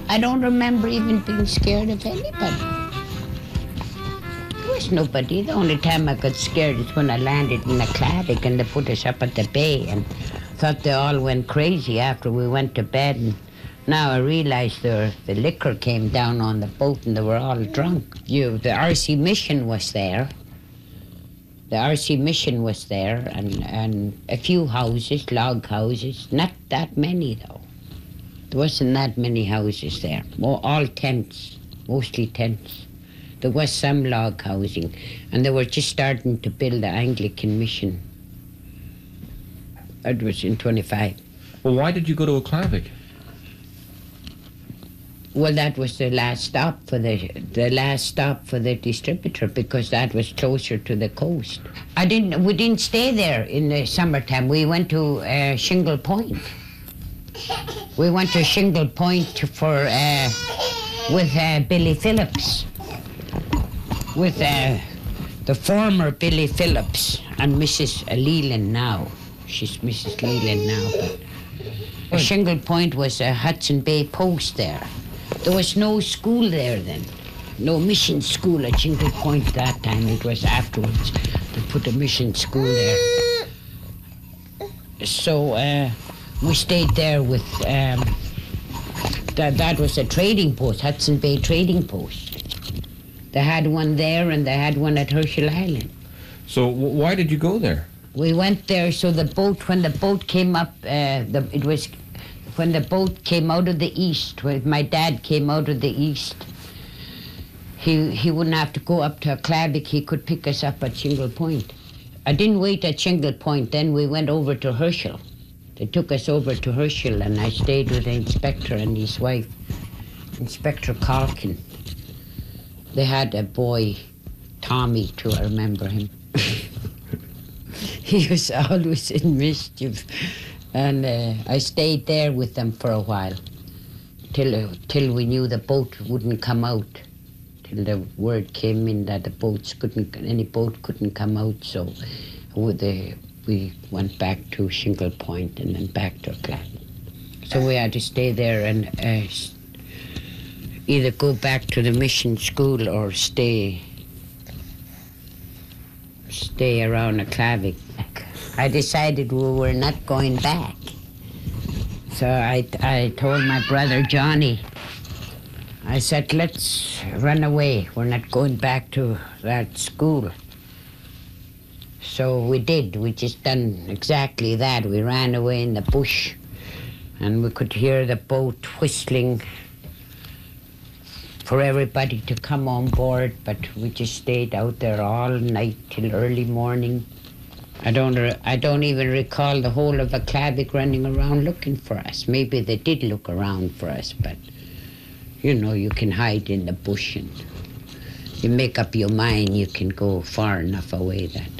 I don't remember even being scared of anybody. There was nobody. The only time I got scared is when I landed in the Clavic and they put us up at the bay and thought they all went crazy after we went to bed. And now I realized the liquor came down on the boat and they were all drunk. The RC Mission was there. The RC Mission was there and a few houses, log houses. Not that many though. There wasn't that many houses there. All tents, mostly tents. There was some log housing, and they were just starting to build the Anglican mission. It was in 25. Well, why did you go to a Clavic? Well, that was the last stop for the distributor, because that was closer to the coast. We didn't stay there in the summertime. We went to Shingle Point. We went to Shingle Point with Billy Phillips, with the former Billy Phillips and Mrs. Leland now. She's Mrs. Leland now. But Shingle Point was a Hudson Bay post there. There was no school there then. No mission school at Shingle Point that time. It was afterwards. They put a mission school there. So we stayed there with, that was a trading post, Hudson Bay trading post. They had one there and they had one at Herschel Island. So why did you go there? We went there so when the boat came up, when the boat came out of the east, when my dad came out of the east, he wouldn't have to go up to a Clavic, he could pick us up at Shingle Point. I didn't wait at Shingle Point, then we went over to Herschel. They took us over to Herschel and I stayed with the inspector and his wife, Inspector Calkin. They had a boy, Tommy too, I remember him. He was always in mischief. And I stayed there with them for a while, till we knew the boat wouldn't come out, till the word came in that any boat couldn't come out. So we went back to Shingle Point and then back to Clavic. So we had to stay there and either go back to the mission school or stay around a Clavic. I decided we were not going back. So I told my brother Johnny, I said, let's run away. We're not going back to that school. So we did. We just done exactly that. We ran away in the bush and we could hear the boat whistling for everybody to come on board, but we just stayed out there all night till early morning. I don't even recall the whole of a Clavic running around looking for us. Maybe they did look around for us, but you can hide in the bush and you make up your mind you can go far enough away that